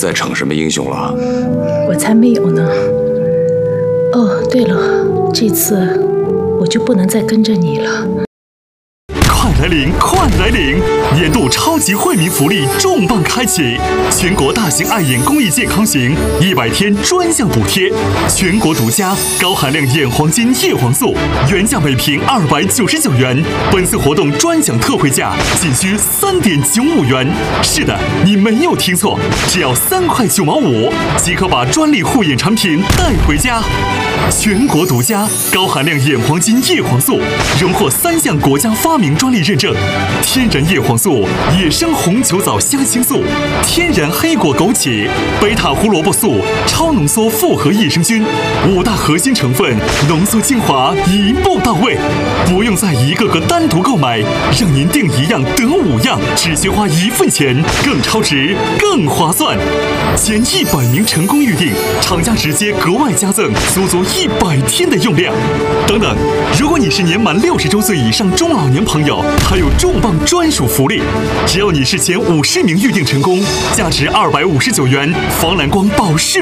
再逞什么英雄了？ 我才没有呢。哦，对了，这次我就不能再跟着你了。 快来临！年度超级惠民福利重磅开启，全国大型爱眼公益健康行100天专项补贴，全国独家高含量眼黄金叶黄素，原价每瓶299元，本次活动专享特惠价仅需3.95元。是的，你没有听错，只要3块9毛5即可把专利护眼产品带回家。全国独家高含量眼黄金叶黄素，荣获3项国家发明专利认证。天然叶黄素、野生红酒枣香青素、天然黑果枸杞、贝塔胡萝卜素、超浓缩复合益生菌，5大核心成分浓缩精华，一步到位，不用再一个个单独购买，让您订1样得5样，只需花1份钱，更超值，更划算。前100名成功预订，厂家直接格外加赠足足100天的用量。等等，如果你是年满60周岁以上中老年朋友，还有重磅专属福利，只要你是前50名预订成功，价值259元防蓝光保湿